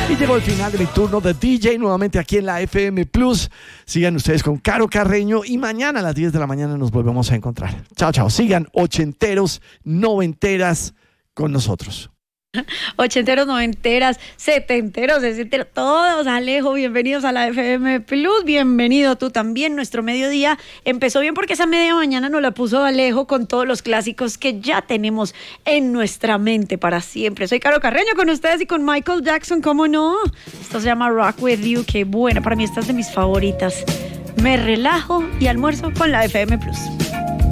Y llegó el final de mi turno de DJ nuevamente aquí en la FM Plus. Sigan ustedes con Caro Carreño y mañana a las 10 de la mañana nos volvemos a encontrar. Chao, chao. Sigan ochenteros, noventeras con nosotros. Ochenteros, noventeras, setenteros, sesenteros, todos. Alejo, bienvenidos a la FM Plus. Bienvenido tú también. Nuestro mediodía empezó bien porque esa media mañana nos la puso Alejo con todos los clásicos que ya tenemos en nuestra mente para siempre. Soy Caro Carreño con ustedes y con Michael Jackson, ¿cómo no? Esto se llama Rock With You. Qué buena, para mí esta es de mis favoritas. Me relajo y almuerzo con la FM Plus.